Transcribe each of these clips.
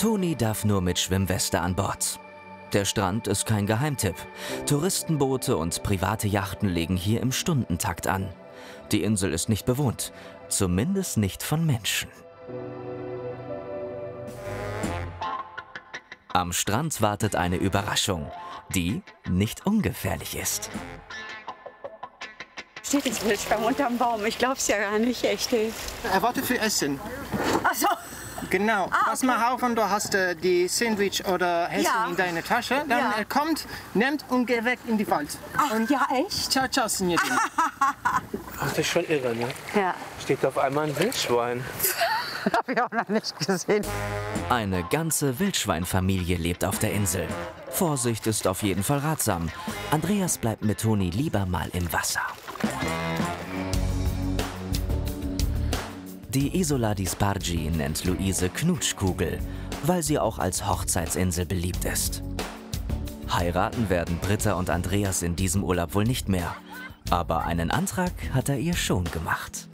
Toni darf nur mit Schwimmweste an Bord. Der Strand ist kein Geheimtipp. Touristenboote und private Yachten legen hier im Stundentakt an. Die Insel ist nicht bewohnt, zumindest nicht von Menschen. Am Strand wartet eine Überraschung, die nicht ungefährlich ist. Steht jetzt Wildschwein unterm Baum? Ich glaub's ja gar nicht, echt. Er wartet für Essen. Ach so. Genau. Pass mal auf, und du hast die Sandwich oder Essen in deiner Tasche. Dann er kommt, nimmt und geht weg in die Wald. Ach, und ja, echt? Ciao, ciao, Signorina. Das ist schon irre, ne? Ja. Steht auf einmal ein Wildschwein. Hab ich auch noch nicht gesehen. Eine ganze Wildschweinfamilie lebt auf der Insel. Vorsicht ist auf jeden Fall ratsam. Andreas bleibt mit Toni lieber mal im Wasser. Die Isola di Spargi nennt Luise Knutschkugel, weil sie auch als Hochzeitsinsel beliebt ist. Heiraten werden Britta und Andreas in diesem Urlaub wohl nicht mehr. Aber einen Antrag hat er ihr schon gemacht.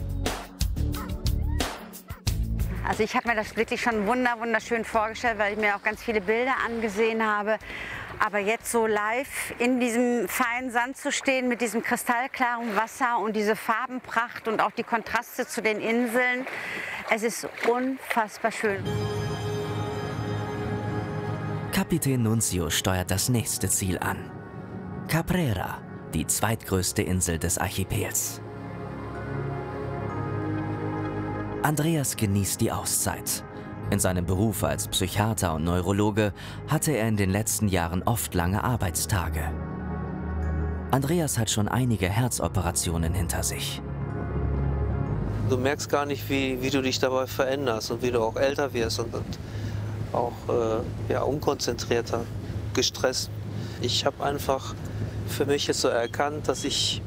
Also ich habe mir das wirklich schon wunderschön vorgestellt, weil ich mir auch ganz viele Bilder angesehen habe. Aber jetzt so live in diesem feinen Sand zu stehen mit diesem kristallklaren Wasser und diese Farbenpracht und auch die Kontraste zu den Inseln, es ist unfassbar schön. Kapitän Nunzio steuert das nächste Ziel an. Caprera, die zweitgrößte Insel des Archipels. Andreas genießt die Auszeit. In seinem Beruf als Psychiater und Neurologe hatte er in den letzten Jahren oft lange Arbeitstage. Andreas hat schon einige Herzoperationen hinter sich. Du merkst gar nicht, wie du dich dabei veränderst und wie du auch älter wirst und auch unkonzentrierter, gestresst. Ich habe einfach für mich jetzt so erkannt, dass ich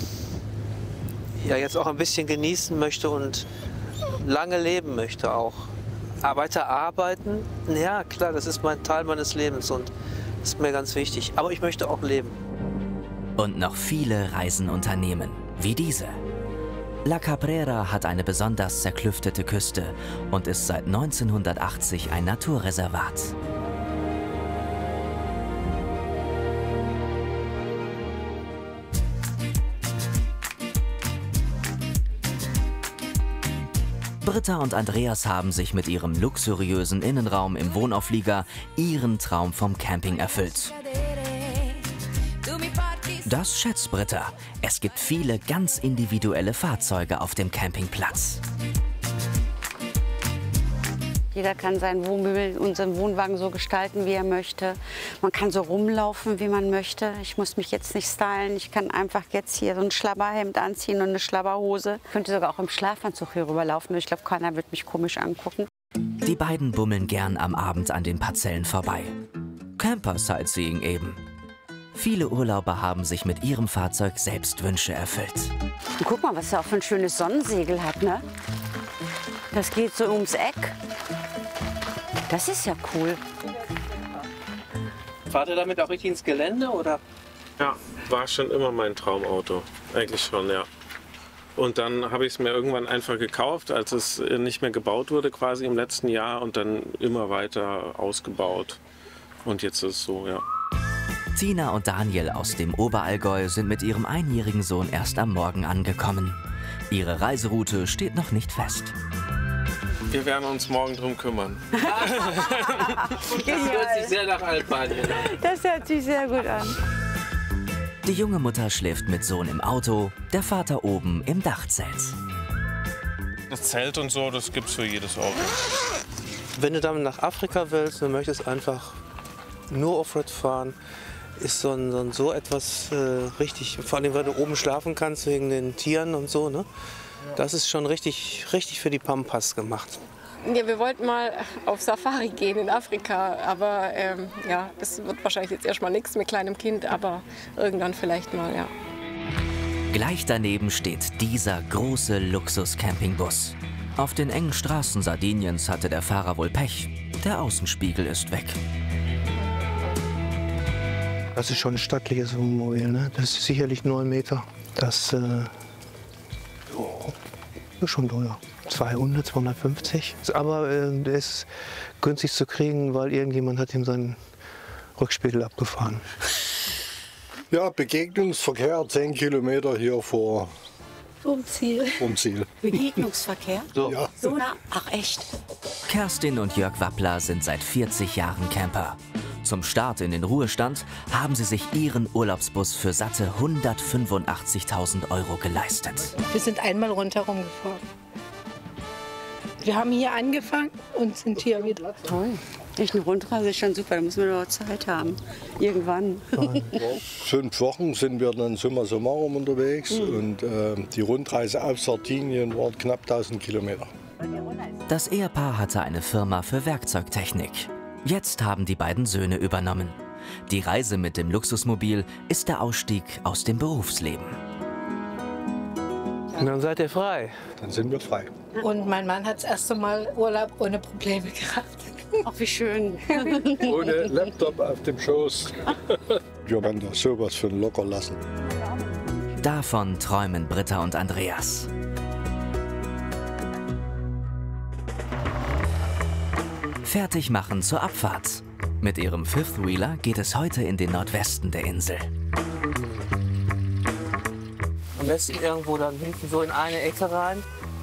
jetzt auch ein bisschen genießen möchte und lange leben möchte auch. Weiter arbeiten, ja klar, das ist mein Teil meines Lebens und das ist mir ganz wichtig. Aber ich möchte auch leben. Und noch viele Reisen unternehmen, wie diese. La Caprera hat eine besonders zerklüftete Küste und ist seit 1980 ein Naturreservat. Britta und Andreas haben sich mit ihrem luxuriösen Innenraum im Wohnauflieger ihren Traum vom Camping erfüllt. Das schätzt Britta. Es gibt viele ganz individuelle Fahrzeuge auf dem Campingplatz. Jeder kann sein Wohnmobil und seinen Wohnwagen so gestalten, wie er möchte. Man kann so rumlaufen, wie man möchte. Ich muss mich jetzt nicht stylen. Ich kann einfach jetzt hier so ein Schlabberhemd anziehen und eine Schlabberhose. Ich könnte sogar auch im Schlafanzug hier rüberlaufen. Ich glaube, keiner wird mich komisch angucken. Die beiden bummeln gern am Abend an den Parzellen vorbei. Camper-Sightseeing eben. Viele Urlauber haben sich mit ihrem Fahrzeug selbst Wünsche erfüllt. Und guck mal, was er auch für ein schönes Sonnensegel hat, ne? Das geht so ums Eck. Das ist ja cool. Fahrt ihr damit auch richtig ins Gelände, oder? Ja, war schon immer mein Traumauto. Eigentlich schon, ja. Und dann habe ich es mir irgendwann einfach gekauft, als es nicht mehr gebaut wurde, quasi im letzten Jahr. Und dann immer weiter ausgebaut. Und jetzt ist es so, ja. Tina und Daniel aus dem Oberallgäu sind mit ihrem einjährigen Sohn erst am Morgen angekommen. Ihre Reiseroute steht noch nicht fest. Wir werden uns morgen drum kümmern. Das hört sich sehr nach Albanien an. Das hört sich sehr gut an. Die junge Mutter schläft mit Sohn im Auto, der Vater oben im Dachzelt. Das Zelt und so, das gibt's für jedes Auto. Wenn du damit nach Afrika willst und möchtest einfach nur Offroad fahren, ist so etwas richtig, vor allem weil du oben schlafen kannst wegen den Tieren und so, ne? Das ist schon richtig für die Pampas gemacht. Ja, wir wollten mal auf Safari gehen in Afrika, aber das wird wahrscheinlich jetzt erstmal nichts mit kleinem Kind, aber irgendwann vielleicht mal, ja. Gleich daneben steht dieser große Luxus-Campingbus. Auf den engen Straßen Sardiniens hatte der Fahrer wohl Pech. Der Außenspiegel ist weg. Das ist schon ein stattliches Wohnmobil, ne? Das ist sicherlich 9 Meter. Das Schon teuer. 200, 250. Aber der ist günstig zu kriegen, weil irgendjemand hat ihm seinen Rückspiegel abgefahren. Ja, Begegnungsverkehr 10 Kilometer hier vom Ziel. Begegnungsverkehr? So. Ja. So nah? Ach echt? Kerstin und Jörg Wappler sind seit 40 Jahren Camper. Zum Start in den Ruhestand haben sie sich ihren Urlaubsbus für satte 185.000 € geleistet. Wir sind einmal rundherum gefahren. Wir haben hier angefangen und sind hier wieder. Toll. Echt eine Rundreise ist schon super, da muss man doch Zeit haben. Irgendwann. 5 Wochen sind wir dann summa summarum unterwegs und die Rundreise auf Sardinien war knapp 1000 Kilometer. Das Ehepaar hatte eine Firma für Werkzeugtechnik. Jetzt haben die beiden Söhne übernommen. Die Reise mit dem Luxusmobil ist der Ausstieg aus dem Berufsleben. Und dann seid ihr frei. Dann sind wir frei. Und mein Mann hat das erste Mal Urlaub ohne Probleme gehabt. Ach, wie schön. Ohne Laptop auf dem Schoß. Wir werden da sowas von locker lassen. Davon träumen Britta und Andreas. Fertig machen zur Abfahrt. Mit ihrem Fifth-Wheeler geht es heute in den Nordwesten der Insel. Am besten irgendwo dann hinten so in eine Ecke rein.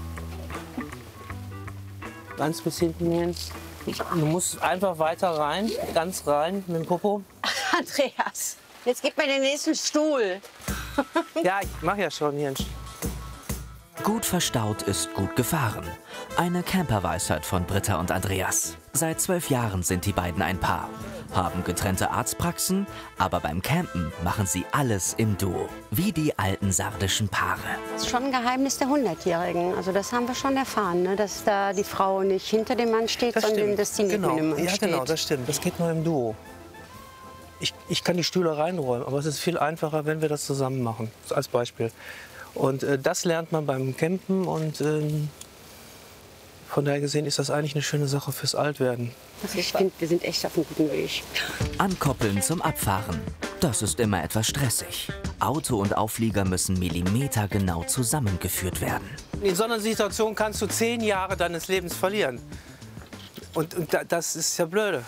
Ganz bis hinten hin. Du musst einfach weiter rein, ganz rein mit dem Popo. Andreas, jetzt gib mir den nächsten Stuhl. Ja, ich mach ja schon hier einen Gut verstaut ist gut gefahren. Eine Camperweisheit von Britta und Andreas. Seit 12 Jahren sind die beiden ein Paar. Haben getrennte Arztpraxen, aber beim Campen machen sie alles im Duo. Wie die alten sardischen Paare. Das ist schon ein Geheimnis der 100-Jährigen. Also das haben wir schon erfahren, ne? Dass da die Frau nicht hinter dem Mann steht, sondern dass die neben dem Mann steht. Ja, genau, das stimmt. Das geht nur im Duo. Ich kann die Stühle reinräumen, aber es ist viel einfacher, wenn wir das zusammen machen, als Beispiel. Und das lernt man beim Campen und von daher gesehen ist das eigentlich eine schöne Sache fürs Altwerden. Ich finde, wir sind echt auf einem guten Weg. Ankoppeln zum Abfahren. Das ist immer etwas stressig. Auto und Auflieger müssen millimetergenau zusammengeführt werden. In so einer Situation kannst du 10 Jahre deines Lebens verlieren. Und das ist ja blöde.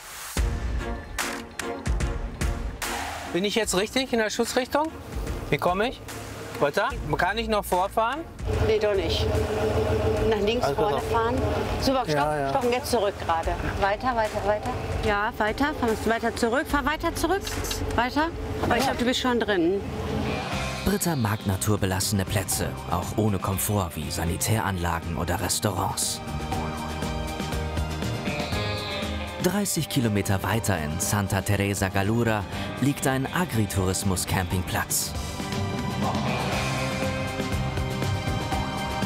Bin ich jetzt richtig in der Schussrichtung? Wie komme ich? Weiter? Kann ich noch vorfahren? Nee, doch nicht. Nach links Also vorne noch. fahren. Super, stopp, Ja. stopp und jetzt zurück gerade. Weiter, weiter, weiter. Ja, weiter. Fahrst du weiter zurück. Fahr weiter zurück. Weiter. Aber ich glaube, du bist schon drin. Britta mag naturbelassene Plätze, auch ohne Komfort wie Sanitäranlagen oder Restaurants. 30 Kilometer weiter in Santa Teresa Gallura liegt ein Agritourismus-Campingplatz.